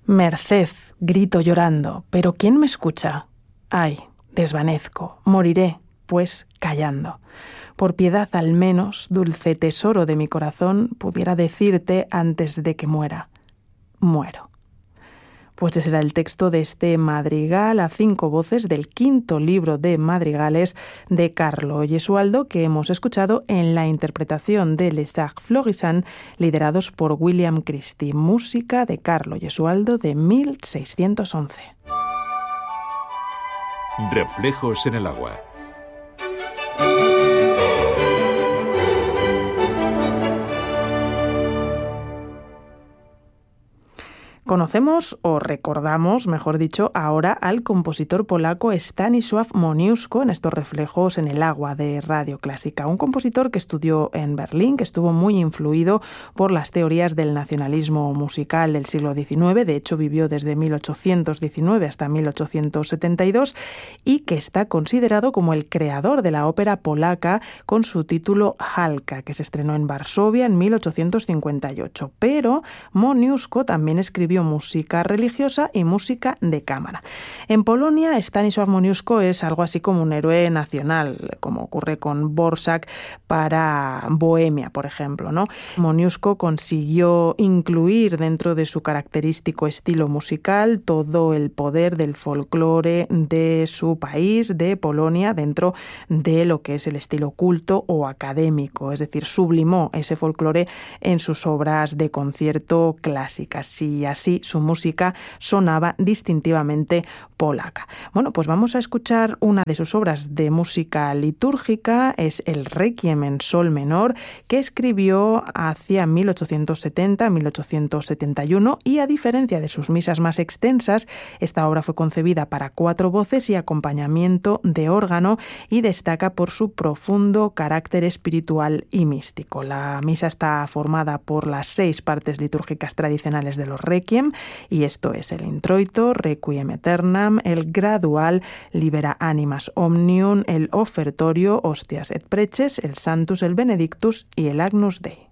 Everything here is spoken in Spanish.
Merced, grito llorando, pero ¿quién me escucha? Ay, desvanezco, moriré, pues callando. Por piedad al menos, dulce tesoro de mi corazón, pudiera decirte antes de que muera. Muero. Pues ese era el texto de este madrigal a 5 voces del 5º libro de madrigales de Carlo Gesualdo, que hemos escuchado en la interpretación de Les Arts Florissants, liderados por William Christie, música de Carlo Gesualdo de 1611. Reflejos en el agua. Conocemos, o recordamos, mejor dicho, ahora al compositor polaco Stanisław Moniuszko en estos Reflejos en el agua de Radio Clásica. Un compositor que estudió en Berlín, que estuvo muy influido por las teorías del nacionalismo musical del siglo XIX, de hecho vivió desde 1819 hasta 1872, y que está considerado como el creador de la ópera polaca con su título Halka, que se estrenó en Varsovia en 1858. Pero Moniuszko también escribió música religiosa y música de cámara. En Polonia, Stanisław Moniuszko es algo así como un héroe nacional, como ocurre con Dvořák para Bohemia, por ejemplo, ¿no? Moniuszko consiguió incluir dentro de su característico estilo musical todo el poder del folclore de su país, de Polonia, dentro de lo que es el estilo culto o académico, es decir, sublimó ese folclore en sus obras de concierto clásicas y así su música sonaba distintivamente polaca. Bueno, pues vamos a escuchar una de sus obras de música litúrgica, es el Requiem en sol menor, que escribió hacia 1870-1871, y a diferencia de sus misas más extensas, esta obra fue concebida para 4 voces y acompañamiento de órgano, y destaca por su profundo carácter espiritual y místico. La misa está formada por las 6 partes litúrgicas tradicionales de los Requiem, y esto es el Introito, Requiem Aeternam, el Gradual, Libera Animas Omnium, el Ofertorio, Hostias et Preces, el Sanctus, el Benedictus y el Agnus Dei.